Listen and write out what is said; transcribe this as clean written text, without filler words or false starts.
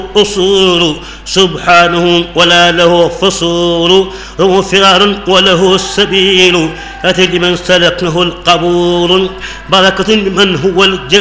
أصول سبحانه ولا له فصول، له فرار وله السبيل، أتي لمن سلكه القبول، بركة لمن هو الجليل.